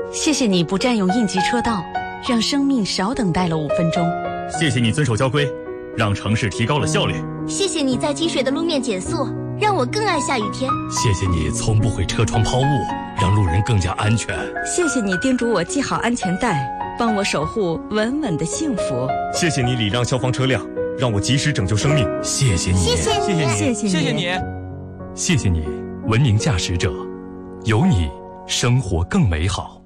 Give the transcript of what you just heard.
谢谢你不占用应急车道，让生命少等待了5分钟。 谢谢你遵守交规，让城市提高了效率。 谢谢你在积水的路面减速，让我更爱下雨天。 谢谢你从不会车窗抛物，让路人更加安全。 谢谢你叮嘱我系好安全带，帮我守护稳稳的幸福。 谢谢你礼让消防车辆，让我及时拯救生命。 谢谢你， 谢谢你， 谢谢你， 谢谢你， 谢谢你，文明驾驶者，有你，生活更美好。